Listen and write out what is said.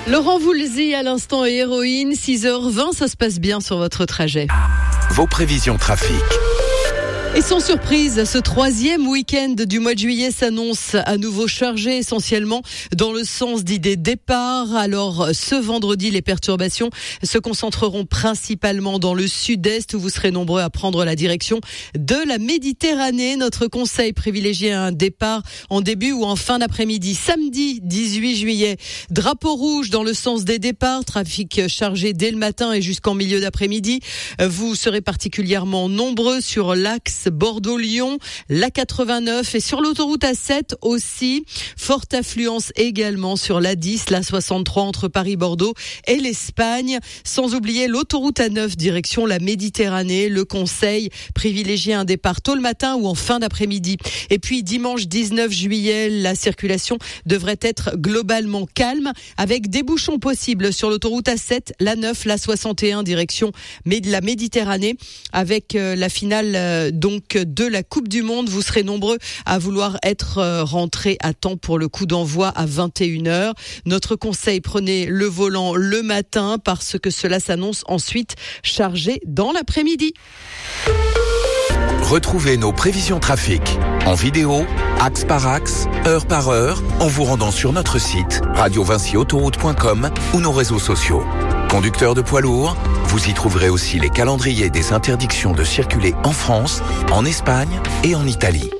Laurent Voulzy à l'instant et Héroïne, 6h20, ça se passe bien sur votre trajet. Vos prévisions trafic. Et sans surprise, ce troisième week-end du mois de juillet s'annonce à nouveau chargé essentiellement dans le sens des départs. Alors ce vendredi, les perturbations se concentreront principalement dans le sud-est où vous serez nombreux à prendre la direction de la Méditerranée. Notre conseil privilégie un départ en début ou en fin d'après-midi. Samedi 18 juillet, drapeau rouge dans le sens des départs, trafic chargé dès le matin et jusqu'en milieu d'après-midi. Vous serez particulièrement nombreux sur l'axe Bordeaux-Lyon, la 89 et sur l'autoroute A7 aussi. Forte affluence également sur la 10, la 63 entre Paris-Bordeaux et l'Espagne. Sans oublier l'autoroute A9 direction la Méditerranée. Le conseil privilégie un départ tôt le matin ou en fin d'après-midi. Et puis dimanche 19 juillet, la circulation devrait être globalement calme avec des bouchons possibles sur l'autoroute A7, la 9, la 61 direction la Méditerranée avec la finale donc de la Coupe du Monde. Vous serez nombreux à vouloir être rentrés à temps pour le coup d'envoi à 21h. Notre conseil, prenez le volant le matin parce que cela s'annonce ensuite chargé dans l'après-midi. Retrouvez nos prévisions trafic en vidéo, axe par axe, heure par heure, en vous rendant sur notre site radiovincyautoroute.com ou nos réseaux sociaux. Conducteurs de poids lourds, vous y trouverez aussi les calendriers des interdictions de circuler en France, en Espagne et en Italie.